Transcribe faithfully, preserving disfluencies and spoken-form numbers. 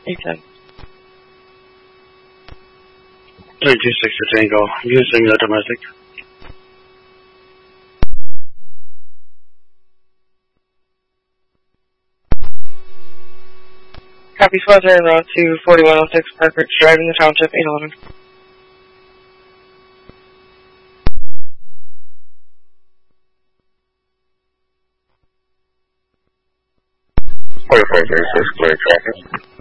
eight ten. three two six to Tango, using the domestic. Copy squad zero route to forty-one oh six Parkridge, driving the township eight eleven. forty-four thirty-six, clear traffic.